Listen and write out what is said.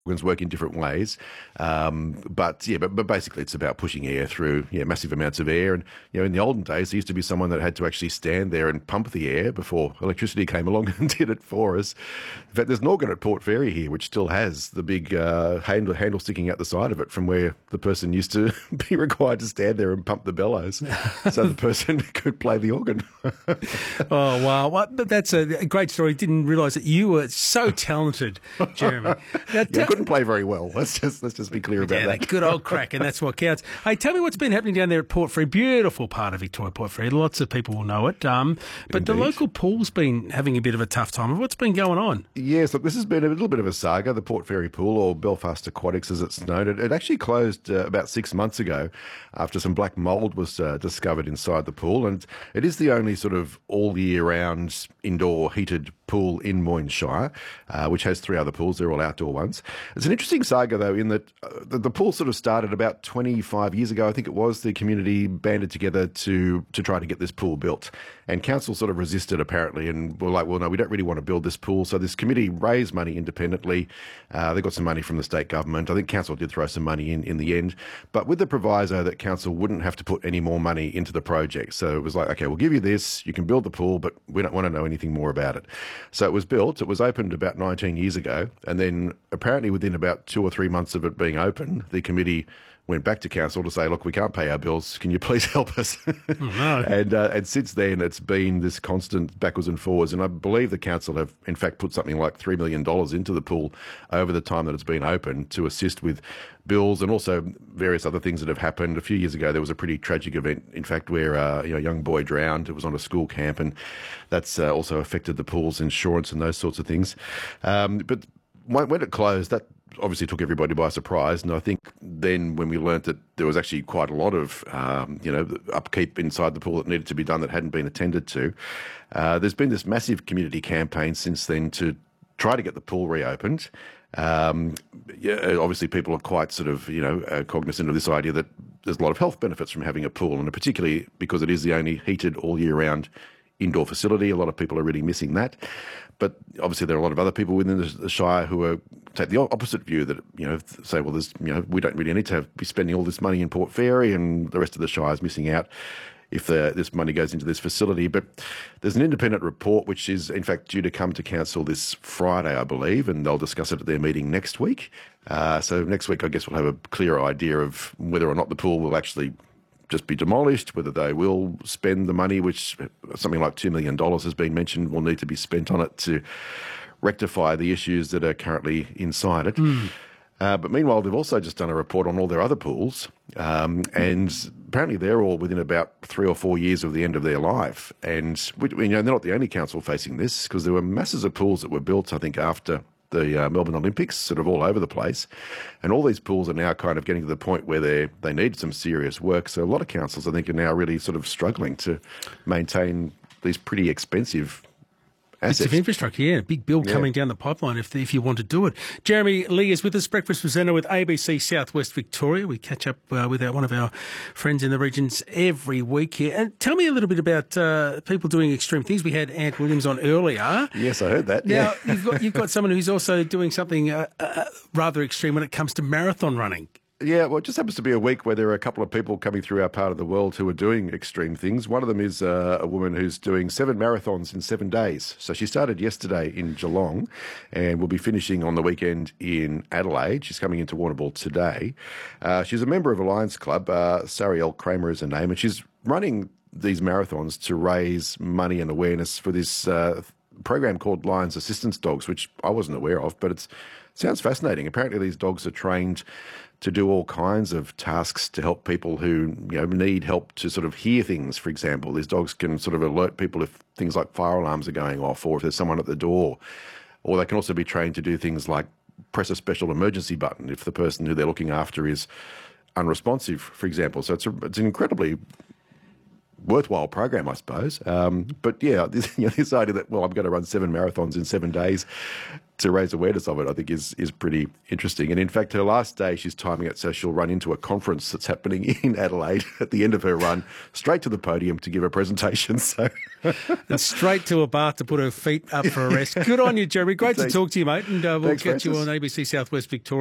organs work in different ways. But basically it's about pushing air through massive amounts of air. And in the olden days, there used to be someone that had to actually stand there and pump the air before electricity came along and did it for us. In fact, there's an organ at Port Fairy here which still has the big handle sticking out the side of it from where the person used to be required to stand there and pump the bellows so the person could play the organ. Oh, wow. Well, that's a great story. Didn't realise that you were so talented, Jeremy. Now, Couldn't play very well. Let's just be clear about that. Good old crack, and that's what counts. Hey, tell me what's been happening down there at Port Fairy. Beautiful part of Victoria, Port Fairy. Lots of people will know it. But Indeed. the local pool's been having a bit of a tough time. What's been going on? Yes, look, this has been a little bit of a saga, the Port Fairy Pool, or Belfast Aquatics as it's known. It actually closed about 6 months ago after some black mould was discovered inside the pool. And it is the only sort of all-year-round indoor heated pool in Moyne Shire, which has 3 other pools. They're all outdoor ones. It's an interesting saga, though, in that the pool sort of started about 25 years ago. I think it was the community banded together to try to get this pool built. And council sort of resisted, apparently, and were like, well, no, we don't really want to build this pool. So this committee raised money independently. They got some money from the state government. I think council did throw some money in the end, but with the proviso that council wouldn't have to put any more money into the project. So it was like, okay, we'll give you this. You can build the pool, but we don't want to know anything more about it. So it was built. It was opened about 19 years ago. And then apparently within about 2 or 3 months of it being open, the committee went back to council to say, look, we can't pay our bills. Can you please help us? Oh, no. And since then, it's been this constant backwards and forwards. And I believe the council have, in fact, put something like $3 million into the pool over the time that it's been open to assist with bills and also various other things that have happened. A few years ago, there was a pretty tragic event, in fact, where a young boy drowned. It was on a school camp, and that's also affected the pool's insurance and those sorts of things. But when it closed, that obviously took everybody by surprise. And I think then when we learnt that there was actually quite a lot of, upkeep inside the pool that needed to be done that hadn't been attended to, there's been this massive community campaign since then to try to get the pool reopened. Obviously people are quite sort of, cognizant of this idea that there's a lot of health benefits from having a pool, and particularly because it is the only heated all year round indoor facility. A lot of people are really missing that. But obviously there are a lot of other people within the Shire who take the opposite view that, say, well, there's, we don't really need to be spending all this money in Port Fairy, and the rest of the Shire is missing out if this money goes into this facility. But there's an independent report which is, in fact, due to come to council this Friday, I believe, and they'll discuss it at their meeting next week. So next week, I guess we'll have a clearer idea of whether or not the pool will actually just be demolished, whether they will spend the money, which something like $2 million has been mentioned will need to be spent on it to rectify the issues that are currently inside it. But meanwhile, they've also just done a report on all their other pools, and apparently they're all within about 3 or 4 years of the end of their life. And they're not the only council facing this, because there were masses of pools that were built, I think, after the Melbourne Olympics, sort of all over the place. And all these pools are now kind of getting to the point where they need some serious work. So a lot of councils, I think, are now really sort of struggling to maintain these pretty expensive assets. Bits of infrastructure, yeah. A big bill coming down the pipeline if you want to do it. Jeremy Lee is with us, breakfast presenter with ABC Southwest Victoria. We catch up with one of our friends in the regions every week here. And tell me a little bit about people doing extreme things. We had Ant Williams on earlier. Yes, I heard that. Now, you've got someone who's also doing something rather extreme when it comes to marathon running. Yeah, well, it just happens to be a week where there are a couple of people coming through our part of the world who are doing extreme things. One of them is a woman who's doing 7 marathons in 7 days. So she started yesterday in Geelong and will be finishing on the weekend in Adelaide. She's coming into Warrnambool today. She's a member of a Lions Club. Sariel Kramer is her name, and she's running these marathons to raise money and awareness for this program called Lions Assistance Dogs, which I wasn't aware of, but it sounds fascinating. Apparently these dogs are trained to do all kinds of tasks to help people who need help to sort of hear things. For example, these dogs can sort of alert people if things like fire alarms are going off, or if there's someone at the door. Or they can also be trained to do things like press a special emergency button if the person who they're looking after is unresponsive, for example. So it's an incredibly worthwhile program, I suppose. But yeah, this idea that, well, I'm going to run 7 marathons in 7 days to raise awareness of it, I think is pretty interesting. And in fact, her last day, she's timing it so she'll run into a conference that's happening in Adelaide at the end of her run, straight to the podium to give a presentation. So and straight to a bath to put her feet up for a rest. Good on you, Jeremy. Great to talk to you, mate. And we'll get you on ABC Southwest Victoria.